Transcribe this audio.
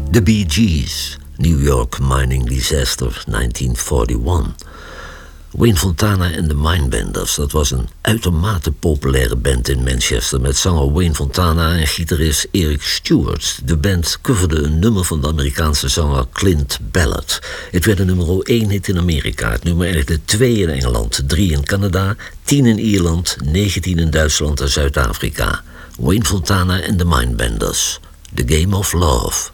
The Bee Gees, New York Mining Disaster 1941. Wayne Fontana en de Mindbenders, dat was een uitermate populaire band in Manchester met zanger Wayne Fontana en gitarist Eric Stewart. De band coverde een nummer van de Amerikaanse zanger Clint Ballard. Het werd een nummer 1 hit in Amerika, het nummer eindigde 2 in Engeland, 3 in Canada, 10 in Ierland, 19 in Duitsland en Zuid-Afrika. Wayne Fontana en de Mindbenders, The Game of Love.